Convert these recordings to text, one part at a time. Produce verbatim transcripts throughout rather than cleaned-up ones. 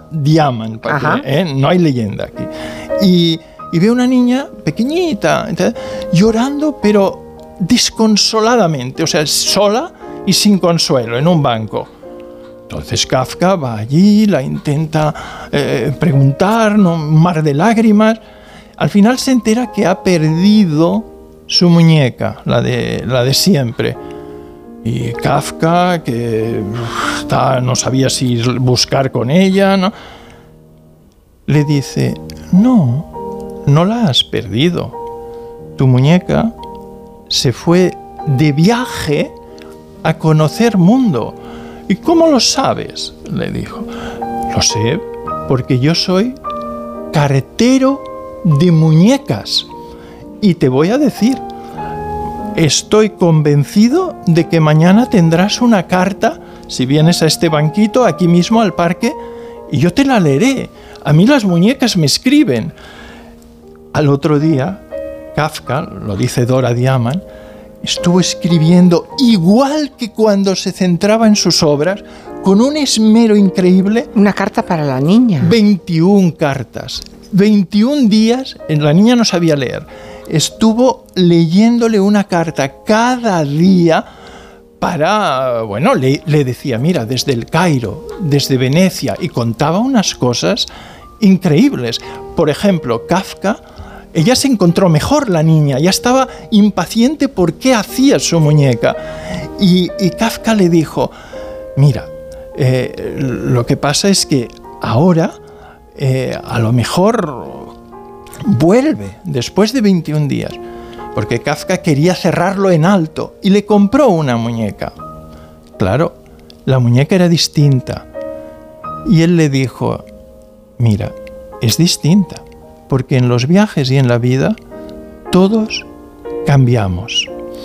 Diamant, porque, ¿eh? No hay leyenda aquí. Y, y ve una niña pequeñita, entonces, llorando, pero desconsoladamente, o sea, sola y sin consuelo, en un banco. Entonces Kafka va allí, la intenta eh, preguntar, ¿no? Un mar de lágrimas. Al final se entera que ha perdido su muñeca, la de, la de siempre. Y Kafka, que uf, está, no sabía si buscar con ella, ¿no? Le dice, no, no la has perdido. Tu muñeca se fue de viaje a conocer mundo. ¿Y cómo lo sabes?, le dijo. Lo sé porque yo soy cartero de muñecas. Y te voy a decir, estoy convencido de que mañana tendrás una carta, si vienes a este banquito, aquí mismo al parque, y yo te la leeré. A mí las muñecas me escriben. Al otro día, Kafka, lo dice Dora Diamant, estuvo escribiendo igual que cuando se centraba en sus obras, con un esmero increíble. Una carta para la niña. veintiuna cartas. veintiún días, la niña no sabía leer. Estuvo leyéndole una carta cada día para, bueno, le, le decía, mira, desde el Cairo, desde Venecia, y contaba unas cosas increíbles. Por ejemplo, Kafka, ella se encontró mejor, la niña, ya estaba impaciente por qué hacía su muñeca. Y, y Kafka le dijo, mira, eh, lo que pasa es que ahora eh, a lo mejor vuelve después de veintiún días, porque Kafka quería cerrarlo en alto y le compró una muñeca. Claro, la muñeca era distinta. Y él le dijo, mira, es distinta, porque en los viajes y en la vida todos cambiamos.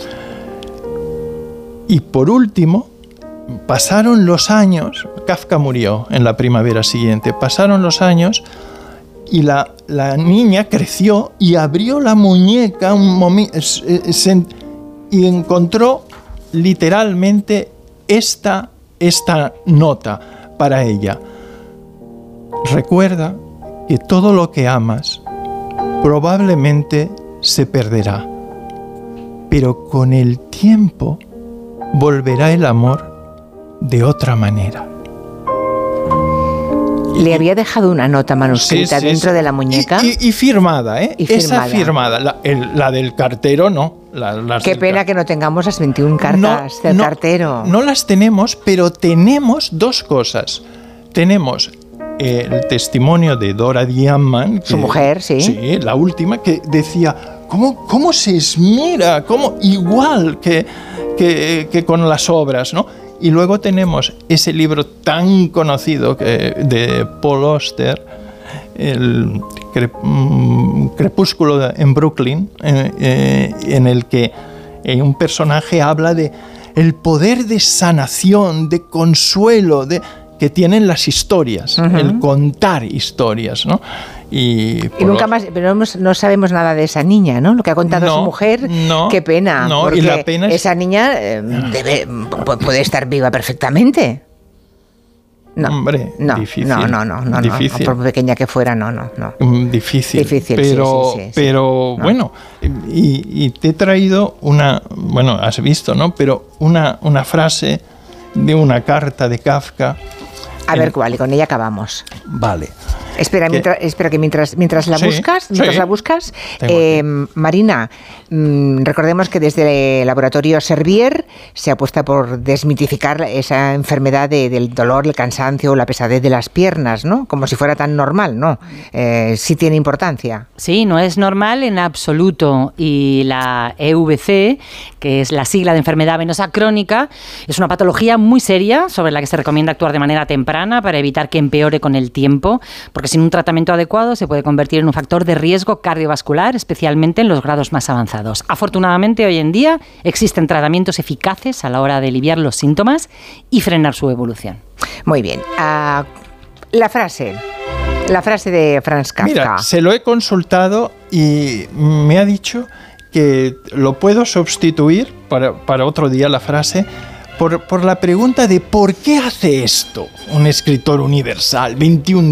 Y por último, pasaron los años, Kafka murió en la primavera siguiente, pasaron los años y la, la niña creció y abrió la muñeca un momento, y encontró literalmente esta, esta nota para ella. Recuerda que todo lo que amas probablemente se perderá, pero con el tiempo volverá el amor de otra manera. ¿Le había dejado una nota manuscrita sí, sí, dentro sí. de la muñeca? Y, y, y firmada, ¿eh? Y firmada. Esa firmada. La, el, la del cartero, no. La, las Qué pena car- que no tengamos las veintiuna cartas no, del no, cartero. No las tenemos, pero tenemos dos cosas. Tenemos eh, el testimonio de Dora Diamant. Que, su mujer, sí. Sí, la última, que decía, ¿cómo, cómo se esmera? ¿Cómo? Igual que, que, que con las obras, ¿no? Y luego tenemos ese libro tan conocido que, de Paul Auster, el Crepúsculo en Brooklyn, eh, eh, en el que eh, un personaje habla de el poder de sanación, de consuelo, de, que tienen las historias, uh-huh. el contar historias, ¿no? Y, y nunca más, pero no, no sabemos nada de esa niña, ¿no? Lo que ha contado no, su mujer, no, qué pena, no, porque y la pena es... esa niña eh, debe, puede estar viva perfectamente. No, Hombre, no, difícil. No, no, no, no, difícil. no, por pequeña que fuera, no, no, no. Difícil. Difícil, pero, sí, sí, sí, pero sí. bueno, no. y, y te he traído una, bueno, has visto, ¿no? Pero una, una frase de una carta de Kafka. A en... ver cuál, y con ella acabamos. Vale. Espera, mientras, espera que mientras, mientras la sí, buscas, mientras sí. la buscas, eh, Marina, mmm, recordemos que desde el laboratorio Servier se apuesta por desmitificar esa enfermedad de, del dolor, el cansancio o la pesadez de las piernas, ¿no? Como si fuera tan normal, ¿no? Eh, sí tiene importancia. Sí, no es normal en absoluto. Y la E V C, que es la sigla de enfermedad venosa crónica, es una patología muy seria sobre la que se recomienda actuar de manera temprana para evitar que empeore con el tiempo, porque sin un tratamiento adecuado se puede convertir en un factor de riesgo cardiovascular, especialmente en los grados más avanzados. Afortunadamente, hoy en día existen tratamientos eficaces a la hora de aliviar los síntomas y frenar su evolución. Muy bien. Uh, la frase, la frase de Franz Kafka. Mira, se lo he consultado y me ha dicho que lo puedo sustituir para, para otro día la frase por, por la pregunta de ¿por qué hace esto un escritor universal? veintiún